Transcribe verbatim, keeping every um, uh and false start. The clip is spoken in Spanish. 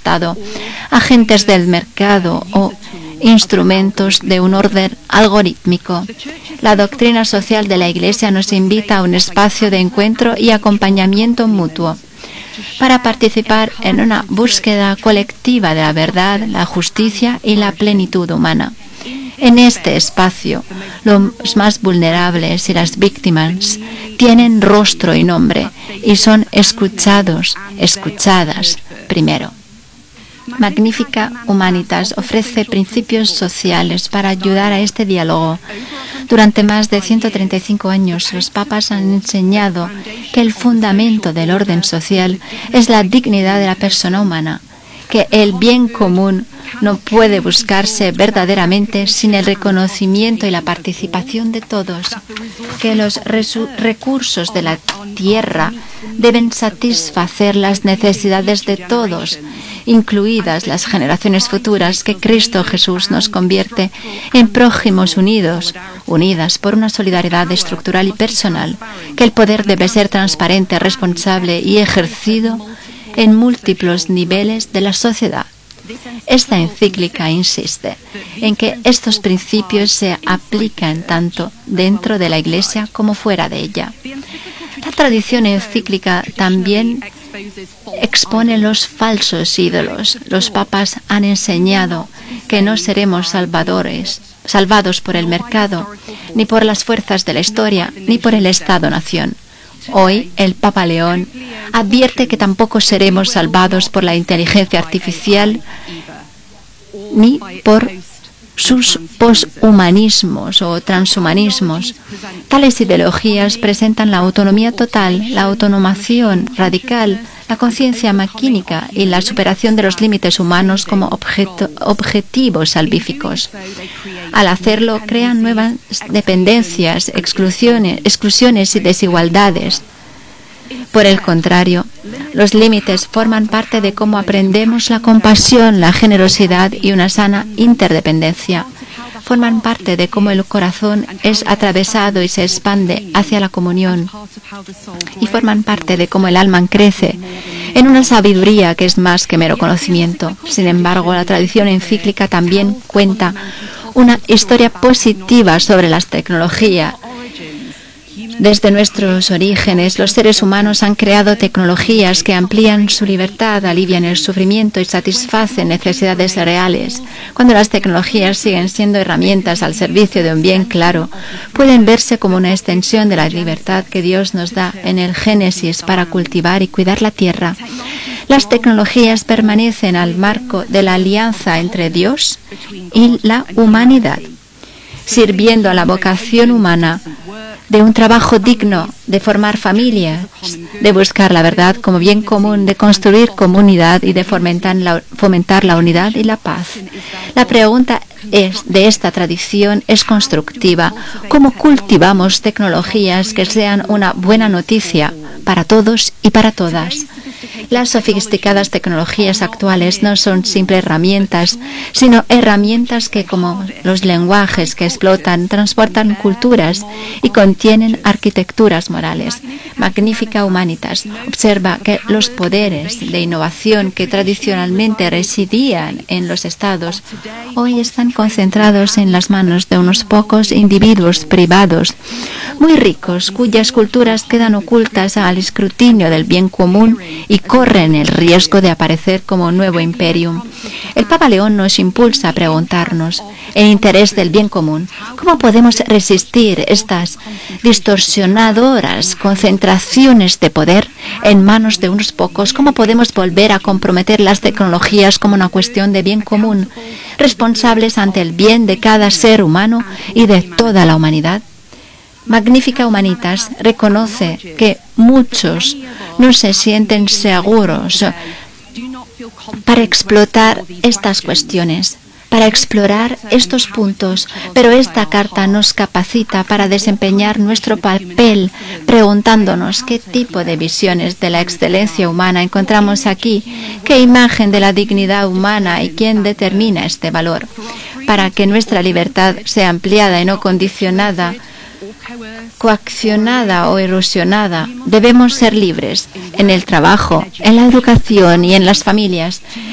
Estado, agentes del mercado o instrumentos de un orden algorítmico. La doctrina social de la Iglesia nos invita a un espacio de encuentro y acompañamiento mutuo para participar en una búsqueda colectiva de la verdad, la justicia y la plenitud humana. En este espacio, los más vulnerables y las víctimas tienen rostro y nombre y son escuchados, escuchadas primero. Magnifica Humanitas ofrece principios sociales para ayudar a este diálogo. Durante más de ciento treinta y cinco años, los papas han enseñado que el fundamento del orden social es la dignidad de la persona humana, que el bien común no puede buscarse verdaderamente sin el reconocimiento y la participación de todos, que los recursos de la tierra deben satisfacer las necesidades de todos, incluidas las generaciones futuras, que Cristo Jesús nos convierte en prójimos unidos, unidas por una solidaridad estructural y personal, que el poder debe ser transparente, responsable y ejercido en múltiples niveles de la sociedad. Esta encíclica insiste en que estos principios se aplican tanto dentro de la Iglesia como fuera de ella. La tradición encíclica también expone los falsos ídolos. Los papas han enseñado que no seremos salvadores, salvados por el mercado, ni por las fuerzas de la historia, ni por el Estado-nación. Hoy, el Papa León advierte que tampoco seremos salvados por la inteligencia artificial ni por sus poshumanismos o transhumanismos. Tales ideologías presentan la autonomía total, la autonomación radical, la conciencia maquínica y la superación de los límites humanos como objeto, objetivos salvíficos. Al hacerlo, crean nuevas dependencias, exclusiones, exclusiones y desigualdades. Por el contrario, los límites forman parte de cómo aprendemos la compasión, la generosidad y una sana interdependencia. Forman parte de cómo el corazón es atravesado y se expande hacia la comunión. Y forman parte de cómo el alma crece en una sabiduría que es más que mero conocimiento. Sin embargo, la tradición encíclica también cuenta una historia positiva sobre las tecnologías. Desde nuestros orígenes, los seres humanos han creado tecnologías que amplían su libertad, alivian el sufrimiento y satisfacen necesidades reales. Cuando las tecnologías siguen siendo herramientas al servicio de un bien claro, pueden verse como una extensión de la libertad que Dios nos da en el Génesis para cultivar y cuidar la tierra. Las tecnologías permanecen al marco de la alianza entre Dios y la humanidad, sirviendo a la vocación humana de un trabajo digno, de formar familias, de buscar la verdad como bien común, de construir comunidad y de fomentar la, fomentar la unidad y la paz. La pregunta es, de esta tradición es constructiva. ¿Cómo cultivamos tecnologías que sean una buena noticia para todos y para todas? Las sofisticadas tecnologías actuales no son simples herramientas, sino herramientas que, como los lenguajes que explotan, transportan culturas y contienen arquitecturas morales. Magnifica Humanitas observa que los poderes de innovación que tradicionalmente residían en los estados hoy están concentrados en las manos de unos pocos individuos privados, muy ricos, cuyas culturas quedan ocultas al escrutinio del bien común y corren el riesgo de aparecer como un nuevo imperium. El Papa León nos impulsa a preguntarnos, en interés del bien común, ¿cómo podemos resistir estas distorsionadoras concentraciones de poder en manos de unos pocos? ¿Cómo podemos volver a comprometer las tecnologías como una cuestión de bien común, responsables ante el bien de cada ser humano y de toda la humanidad? Magnifica Humanitas reconoce que muchos no se sienten seguros para explotar estas cuestiones, para explorar estos puntos, pero esta carta nos capacita para desempeñar nuestro papel, preguntándonos qué tipo de visiones de la excelencia humana encontramos aquí, qué imagen de la dignidad humana y quién determina este valor, para que nuestra libertad sea ampliada y no condicionada, coaccionada o erosionada. Debemos ser libres en el trabajo, en la educación y en las familias.